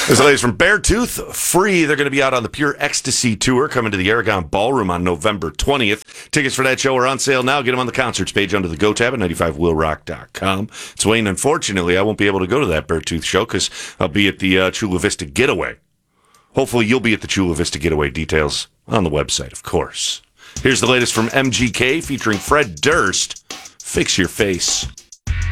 There's the latest from Beartooth. Free. They're going to be out on the Pure Ecstasy Tour coming to the Aragon Ballroom on November 20th. Tickets for that show are on sale now. Get them on the concerts page under the Go tab at 95willrock.com. It's Wayne. Unfortunately, I won't be able to go to that Beartooth show because I'll be at the Chula Vista Getaway. Hopefully, you'll be at the Chula Vista Getaway. Details on the website, of course. Here's the latest from MGK featuring Fred Durst. Fix Your Face.